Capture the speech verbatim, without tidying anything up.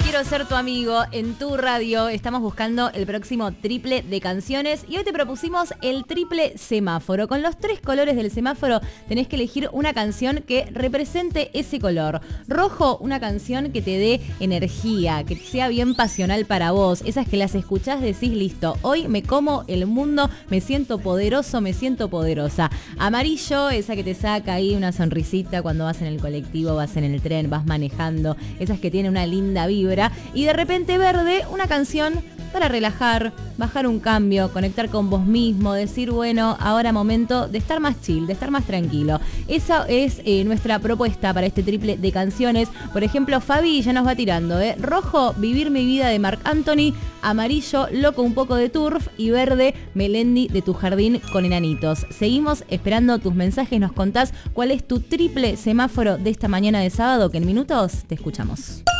Quiero ser tu amigo en tu radio. Estamos buscando el próximo triple de canciones y hoy te propusimos el triple semáforo. Con los tres colores del semáforo tenés que elegir una canción que represente ese color. Rojo, una canción que te dé energía, que sea bien pasional para vos. Esas que las escuchás decís, listo, hoy me como el mundo, me siento poderoso, me siento poderosa. Amarillo, esa que te saca ahí una sonrisita cuando vas en el colectivo, vas en el tren, vas manejando. Esas que tienen una linda vibra. Y de repente verde, una canción para relajar, bajar un cambio, conectar con vos mismo, decir, bueno, ahora momento de estar más chill, de estar más tranquilo. Esa es eh, nuestra propuesta para este triple de canciones. Por ejemplo, Fabi ya nos va tirando, ¿eh? Rojo, Vivir mi vida de Marc Anthony. Amarillo, Loco un poco de Turf. Y verde, Melendi de Tu jardín con enanitos. Seguimos esperando tus mensajes, nos contás cuál es tu triple semáforo de esta mañana de sábado, que en minutos te escuchamos.